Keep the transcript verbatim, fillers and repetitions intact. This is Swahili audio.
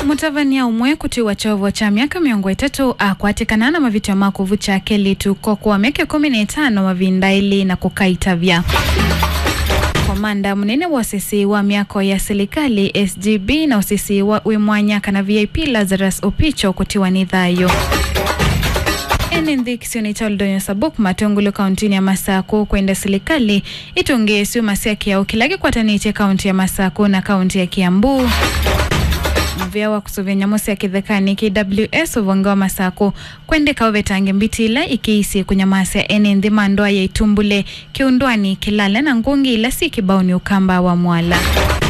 Mutavania umwe kutiwa chovo cha miaka miongo itatu akwatikana na mavitio makuvu cha kelitu kwa kuwa miaka kumi na tano wavindaili na kukaitavya. Komanda munene wa sisi wa miako ya serikali S G B na usisi wa wimwanya kana V I P Lazarus Opicho kutiwa nidhayo. Enendi kisioni chaldonya sabuk matungulu kauntini ya Masako kwenda serikali itunge siu masiaki ya ukilagi kwa taniche kaunti ya Masako na kaunti ya Kiambu. Mvia wa kusuvia nyamusi ya kithekani K W S uvonga wa Masako kwende kawe tange mbitila ikiisi kunyamasi ya enendi mandoa ya itumbule kiundwani kilale na ngungi ila si kibauni ukamba wa mwala.